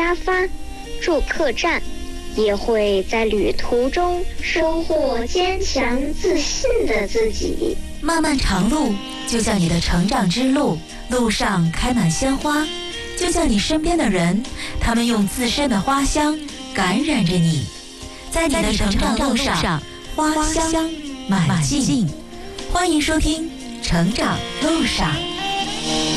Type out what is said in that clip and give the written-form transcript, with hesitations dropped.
沙发、住客栈，也会在旅途中收获坚强自信的自己。 漫漫长路就像你的成长之路，路上开满鲜花，就像你身边的人，他们用自身的花香感染着你。在你的成长路上，花香满径。欢迎收听《成长路上》。